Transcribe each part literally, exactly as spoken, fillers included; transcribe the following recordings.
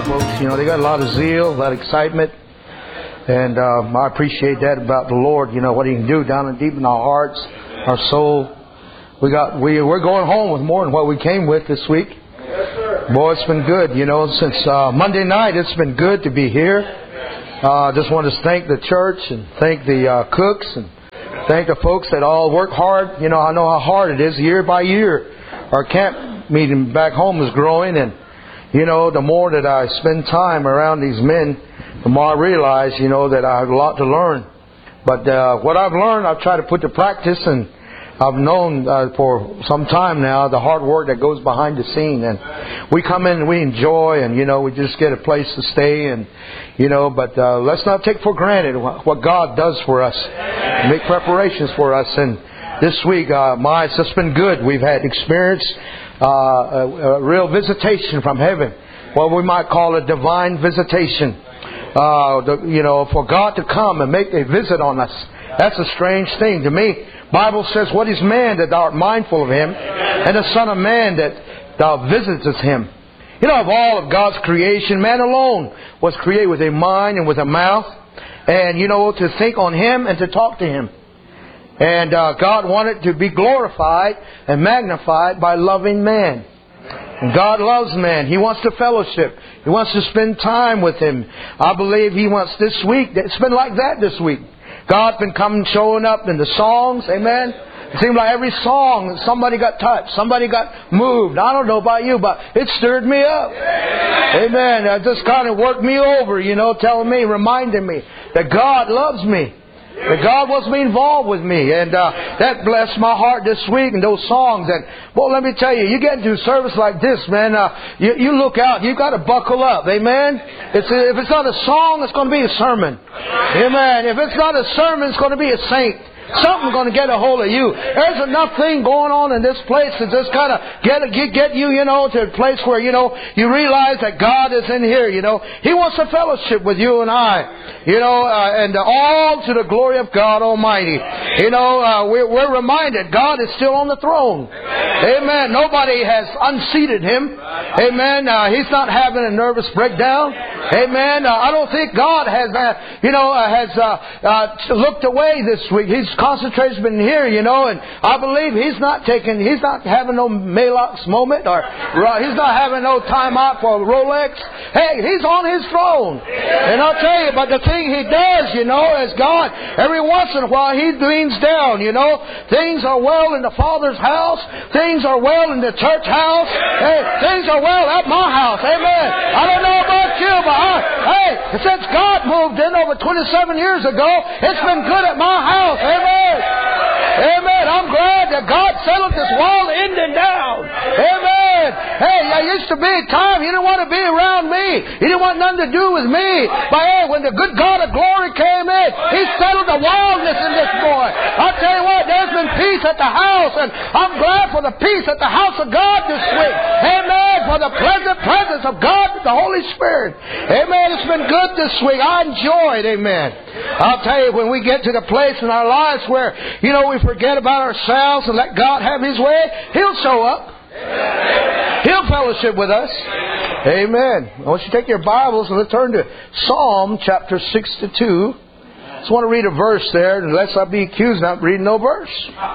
folks. You know, they got a lot of zeal, a lot of excitement. And um, I appreciate that about the Lord. You know, what He can do down and deep in our hearts, our soul. We got, we, we're going home with more than what we came with this week. Yes, sir. Boy, it's been good. You know, since uh, Monday night, it's been good to be here. I uh, just want to thank the church and thank the uh, cooks and thank the folks that all work hard. You know, I know how hard it is year by year. Our camp meeting back home is growing, and you know, the more that I spend time around these men, the more I realize, you know, that I have a lot to learn. But uh, what I've learned, I've tried to put to practice, and I've known uh, for some time now the hard work that goes behind the scene. And we come in and we enjoy, and, you know, we just get a place to stay, and, you know, but uh, let's not take for granted what God does for us. Make preparations for us. And this week, uh, my, it's just been good. We've had experience, uh, a, a real visitation from heaven. What we might call a divine visitation. Uh, the, you know, for God to come and make a visit on us. That's a strange thing to me. Bible says, what is man that thou art mindful of him, and the Son of Man that thou visitest him. You know, of all of God's creation, man alone was created with a mind and with a mouth, and, you know, to think on Him and to talk to Him. And uh, God wanted to be glorified and magnified by loving man. And God loves man. He wants to fellowship. He wants to spend time with Him. I believe He wants this week. It's been like that this week. God's been coming, showing up in the songs. Amen. It seemed like every song, somebody got touched. Somebody got moved. I don't know about you, but it stirred me up. Amen. It just kind of worked me over, you know, telling me, reminding me that God loves me. That God wants me involved with me. And uh, that blessed my heart this week and those songs. And, well, let me tell you, you get into a service like this, man, uh, you, you look out. You've got to buckle up. Amen? It's a, if it's not a song, it's going to be a sermon. Amen. If it's not a sermon, it's going to be a saint. Something's going to get a hold of you. There's enough thing going on in this place to just kind of get, get get you, you know, to a place where, you know, you realize that God is in here, you know. He wants a fellowship with you and I, you know, uh, and all to the glory of God Almighty. You know, uh, we're, we're reminded God is still on the throne. Amen. Nobody has unseated Him. Amen. Uh, he's not having a nervous breakdown. Amen. Uh, I don't think God has, uh, you know, uh, has uh, uh, looked away this week. He's concentration's been here, you know, and I believe He's not taking, He's not having no Maalox moment, or uh, He's not having no time out for Rolex. Hey, He's on His throne. And I'll tell you, but the thing He does, you know, is God, every once in a while He leans down, you know. Things are well in the Father's house. Things are well in the church house. Hey, things are well at my house. Amen. I don't know about you, but I, hey, since God moved in over twenty-seven years ago, it's been good at my house. Amen. Amen. I'm glad that God settled this wall ending down. Amen. Hey, there used to be a time He didn't want to be around me. He didn't want nothing to do with me. But hey, when the good God of glory came in, He settled the wildness in this boy. I'll tell you what, there's been peace at the house, and I'm glad for the peace at the house of God this week. Amen. For the pleasant presence of God, the Holy Spirit. Amen. It's been good this week. I enjoyed. Amen. I'll tell you, when we get to the place in our lives where, you know, we forget about ourselves and let God have His way, He'll show up. He'll fellowship with us. Amen. I want you to take your Bibles and let's turn to Psalm chapter sixty-two. I just want to read a verse there, unless I be accused of not reading no verse.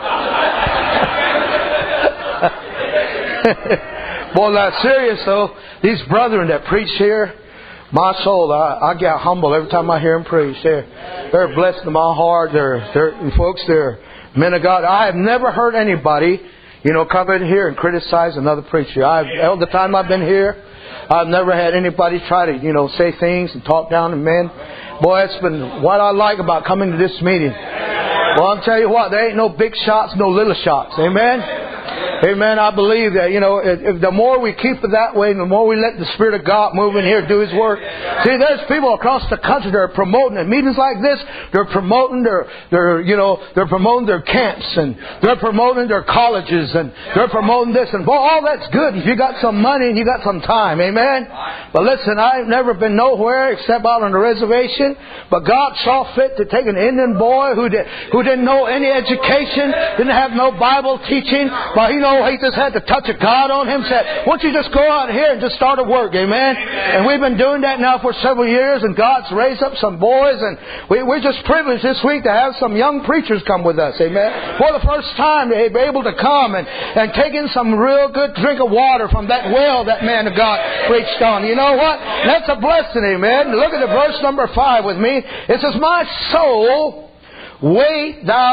Boy, that's serious though. These brethren that preach here, my soul, I, I get humble every time I hear them preach. They're, they're blessed in my heart. They're, they're, folks, they're men of God. I have never heard anybody, you know, come in here and criticize another preacher. I've, all the time I've been here, I've never had anybody try to, you know, say things and talk down to men. Boy, it's been what I like about coming to this meeting. Well, I'll tell you what, there ain't no big shots, no little shots. Amen. Amen. I believe that, you know, if, if the more we keep it that way, the more we let the Spirit of God move in here, do His work. See, there's people across the country that are promoting at meetings like this. They're promoting their, their, you know, they're promoting their camps, and they're promoting their colleges, and they're promoting this, and boy, all that's good if you got some money and you got some time. Amen. But listen, I've never been nowhere except out on the reservation. But God saw fit to take an Indian boy who did, who didn't know any education, didn't have no Bible teaching, but you know. know, he just had the touch of God on him. Said, why don't you just go out here and just start a work, amen? And we've been doing that now for several years, and God's raised up some boys, and we, we're just privileged this week to have some young preachers come with us, amen? For the first time, they've been able to come and, and take in some real good drink of water from that well that man of God preached on. You know what? That's a blessing, amen? Look at the verse number five with me. It says, my soul, wait thou